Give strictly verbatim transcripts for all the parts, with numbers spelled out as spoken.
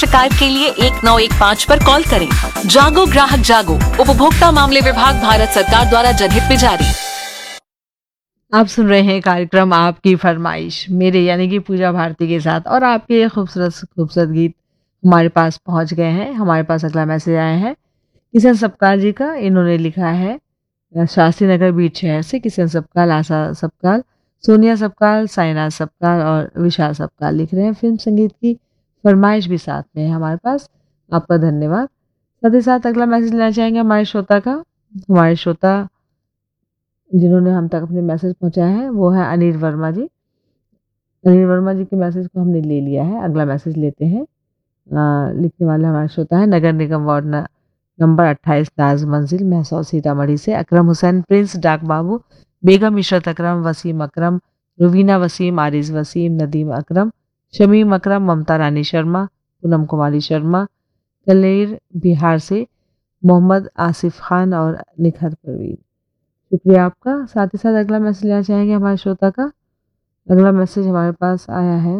शिकायत के लिए एक नौ एक पाँच पर कॉल करें। जागो ग्राहक जागो, उपभोक्ता मामले विभाग, भारत सरकार द्वारा जनहित में जारी। आप सुन रहे हैं कार्यक्रम आपकी फरमाइश मेरे यानी कि पूजा भारती के साथ, और आपके ये खूबसूरत खूबसूरत गीत हमारे पास पहुंच गए हैं। हमारे पास अगला मैसेज आया है किशन सपकाल जी का। इन्होंने लिखा है शास्त्री नगर बीच शहर से। किशन सपकाल, आशा सपकाल, सोनिया सपकाल, साइनाज सपकाल और विशाल सपकाल लिख रहे हैं। फिल्म संगीत की फरमाइश भी साथ में है हमारे पास। आपका धन्यवाद। साथ ही साथ अगला मैसेज लेना चाहेंगे हमारे श्रोता का। हमारे श्रोता जिन्होंने हम तक अपने मैसेज पहुंचाया है वो है अनिल वर्मा जी। अनिल वर्मा जी के मैसेज को हमने ले लिया है। अगला मैसेज लेते हैं। आ, लिखने वाले हमारे श्रोता है नगर निगम वार्ड न, नंबर अट्ठाईस ताज मंजिल महसौस सीतामढ़ी से अकरम हुसैन, प्रिंस डाक बाबू, बेगम इशरत अकरम, वसीम अकरम, रुबीना वसीम, आरिज वसीम, नदीम अकरम, शमीम अकरम, ममता रानी शर्मा, पूनम कुमारी शर्मा, कलेर बिहार से मोहम्मद आसिफ खान और निखत परवीन। शुक्रिया आपका। साथ ही साथ अगला मैसेज लेना चाहेंगे हमारे श्रोता का। अगला मैसेज हमारे पास आया है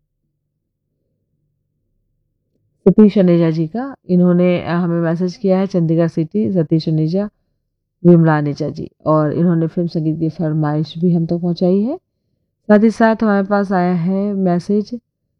सतीश अनेजा जी का। इन्होंने हमें मैसेज किया है चंडीगढ़ सिटी, सतीश अनेजा, विमला अनेजा जी, और इन्होंने फिल्म संगीत की फरमाइश भी हम तक पहुंचाई है। साथ ही साथ हमारे पास आया है मैसेज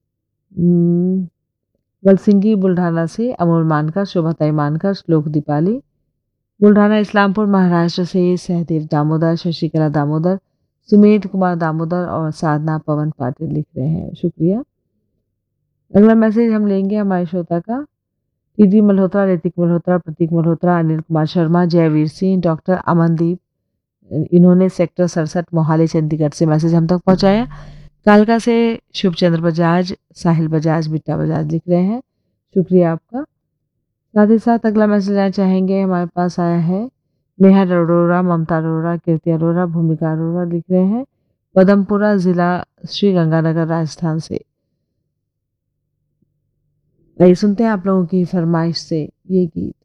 बलसिंगी बुल्ढाना से अमोल मानकर, शोभाताई मानकर, श्लोक दीपाली, बुल्ढाना इस्लामपुर महाराष्ट्र से सहदेव दामोदर, शशिकला दामोदर, सुमेध कुमार दामोदर और साधना पवन पाटिल लिख रहे हैं। शुक्रिया। अगला मैसेज हम लेंगे हमारे श्रोता का टीडी मल्होत्रा, ऋतिक मल्होत्रा, प्रतीक मल्होत्रा, अनिल कुमार शर्मा, जयवीर सिंह, डॉक्टर अमनदीप। इन्होंने सेक्टर सड़सठ मोहाली चंडीगढ़ से मैसेज हम तक पहुंचाया। कालका से शुभचंद्र बजाज, साहिल बजाज, बिट्टा बजाज लिख रहे हैं। शुक्रिया आपका। साथ ही साथ अगला मैसेज लेना चाहेंगे हमारे पास आया है नेहा अरोड़ा, ममता अरोड़ा, कीर्ति अरोड़ा, भूमिका अरोड़ा लिख रहे हैं पदमपुरा जिला श्री गंगानगर राजस्थान से। आइए सुनते हैं आप लोगों की फरमाइश से ये गीत।